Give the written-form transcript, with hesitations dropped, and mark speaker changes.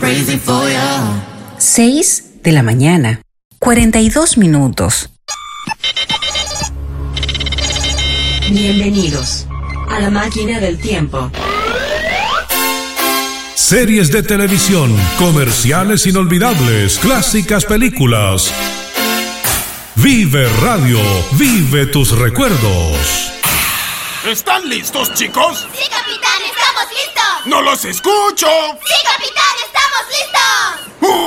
Speaker 1: crazy for you.
Speaker 2: 6 de la mañana, 42 minutos.
Speaker 3: Bienvenidos a la máquina del tiempo.
Speaker 4: Series de televisión, comerciales inolvidables, clásicas películas. Vive Radio, vive tus recuerdos.
Speaker 5: ¿Están listos, chicos?
Speaker 6: ¡Sí, capitán! ¡Estamos listos!
Speaker 5: ¡No los escucho!
Speaker 6: ¡Sí, capitán! ¡Estamos listos!